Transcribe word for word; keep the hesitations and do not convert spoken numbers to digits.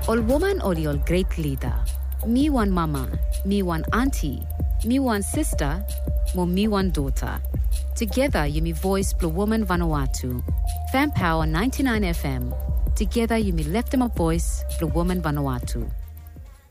Ol woman ol ol great leader. Me one mama, me one auntie, me one sister, mo me one daughter. Together you me voice Blue Woman Vanuatu. Fan Power ninety-nine F M. Together you me left them a voice Blue Woman Vanuatu.